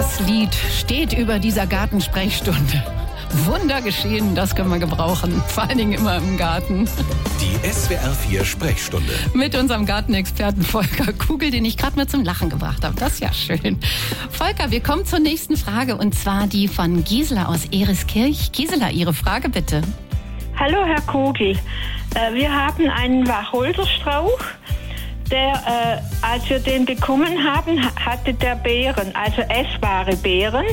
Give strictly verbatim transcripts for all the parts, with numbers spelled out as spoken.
Das Lied steht über dieser Gartensprechstunde. Wunder geschehen, das können wir gebrauchen. Vor allen Dingen immer im Garten. Die S W R vier Sprechstunde. Mit unserem Gartenexperten Volker Kugel, den ich gerade mal zum Lachen gebracht habe. Das ist ja schön. Volker, wir kommen zur nächsten Frage. Und zwar die von Gisela aus Ereskirch. Gisela, Ihre Frage bitte. Hallo, Herr Kugel. Äh, wir haben einen Wacholderstrauch. Der, äh, als wir den bekommen haben, hatte der Beeren, also essbare Beeren.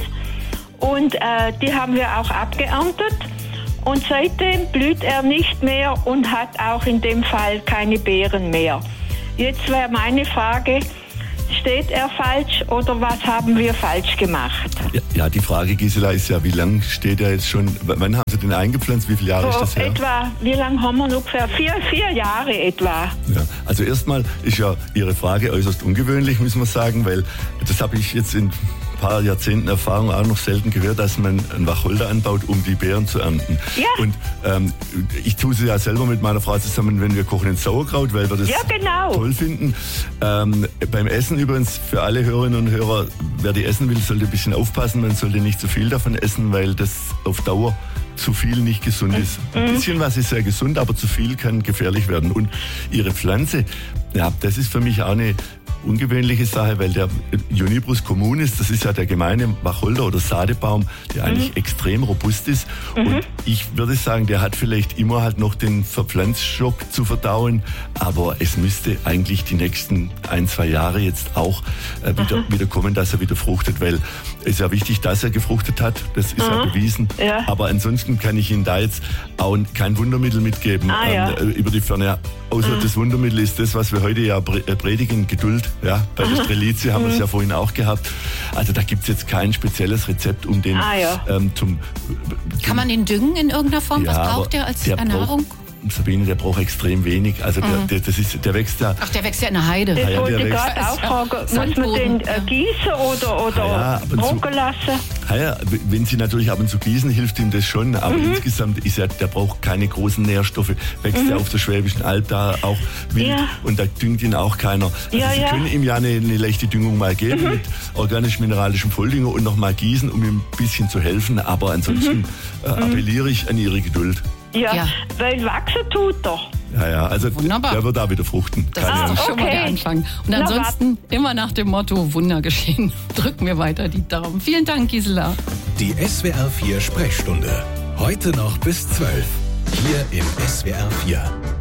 Und äh, die haben wir auch abgeerntet. Und seitdem blüht er nicht mehr und hat auch in dem Fall keine Beeren mehr. Jetzt wäre meine Frage, steht er falsch oder was haben wir falsch gemacht? Ja, ja, die Frage, Gisela, ist ja, wie lange steht er jetzt schon, wann haben Sie den eingepflanzt, wie viele Jahre Vor ist das her? Etwa, wie lange haben wir ungefähr? Vier, vier Jahre etwa. Ja, also erstmal ist ja Ihre Frage äußerst ungewöhnlich, muss man sagen, weil das habe ich jetzt in paar Jahrzehnten Erfahrung auch noch selten gehört, dass man einen Wacholder anbaut, um die Beeren zu ernten. Ja. Und ähm, ich tue sie ja selber mit meiner Frau zusammen, wenn wir kochen in Sauerkraut, weil wir das Ja, genau. toll finden. Ähm, beim Essen übrigens, für alle Hörerinnen und Hörer, wer die essen will, sollte ein bisschen aufpassen. Man sollte nicht zu viel davon essen, weil das auf Dauer zu viel nicht gesund ist. Ein bisschen was ist sehr gesund, aber zu viel kann gefährlich werden. Und Ihre Pflanze, ja, das ist für mich auch eine ungewöhnliche Sache, weil der Juniperus communis, das ist ja der gemeine Wacholder oder Sadebaum, der eigentlich mhm. extrem robust ist. Mhm. Und ich würde sagen, der hat vielleicht immer halt noch den Verpflanzschock zu verdauen, aber es müsste eigentlich die nächsten ein, zwei Jahre jetzt auch äh, wieder, wieder kommen, dass er wieder fruchtet, weil es ist ja wichtig, dass er gefruchtet hat, das ist mhm. ja bewiesen. Ja. Aber ansonsten kann ich Ihnen da jetzt auch kein Wundermittel mitgeben ah, ja. ähm, über die Ferne. Außer mhm. das Wundermittel ist das, was wir heute ja predigen, Geduld. Ja, bei der Strelizie haben wir es ja vorhin auch gehabt. Also da gibt es jetzt kein spezielles Rezept, um den ah, ja. ähm, zum, zum... Kann man den düngen in irgendeiner Form? Ja, was braucht der als der Ernährung? Braucht, Sabine, der braucht extrem wenig. Also der, Mhm. der, das ist, der wächst ja... Ach, der wächst ja in der Heide. Das ja, wollte der ich wächst- gerade auch fragen. Muss man Sandboden, den ja. äh, gießen oder, oder Ja, ab und zu. trocken lassen? Ja, ja, wenn Sie natürlich ab und zu gießen, hilft ihm das schon. Aber Mhm. insgesamt ist er, der braucht keine großen Nährstoffe. Wächst Mhm. ja auf der Schwäbischen Alb da auch wild Ja. und da düngt ihn auch keiner. Also Ja, Sie ja. können ihm ja eine, eine leichte Düngung mal geben Mhm. mit organisch-mineralischem Volldünger und noch mal gießen, um ihm ein bisschen zu helfen. Aber ansonsten Mhm. äh, appelliere ich an Ihre Geduld. Ja, Ja. weil wachsen tut er. Ja, ja, also Wunderbar. der wird da wieder fruchten. Das Keine ist Angst. doch schon mal Okay. der Anfang. Und Na, ansonsten immer nach dem Motto Wunder geschehen. Drücken wir weiter die Daumen. Vielen Dank, Gisela. Die S W R vier Sprechstunde. Heute noch bis zwölf. Hier im S W R vier.